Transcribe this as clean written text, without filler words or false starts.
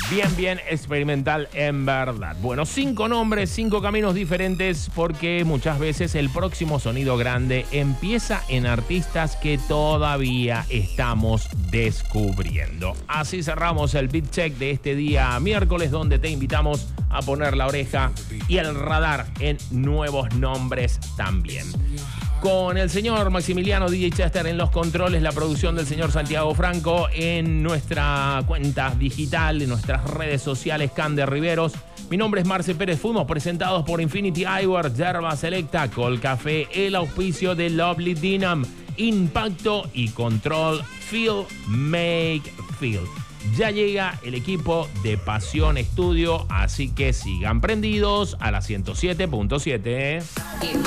Bien experimental en verdad. Bueno, 5 nombres, 5 caminos diferentes, porque muchas veces el próximo sonido grande empieza en artistas que todavía estamos descubriendo. Así cerramos el Beat Check de este día miércoles, donde te invitamos a poner la oreja y el radar en nuevos nombres también. Con el señor Maximiliano DJ Chester en los controles, la producción del señor Santiago Franco, en nuestra cuenta digital, en nuestras redes sociales, Cande Riveros. Mi nombre es Marce Pérez. Fuimos presentados por Infinity Eyewear, Yerba Selecta, Colcafé, el auspicio de Lovely Dinam, Impacto y Control Feel Make Feel. Ya llega el equipo de Pasión Estudio, así que sigan prendidos a la 107.7.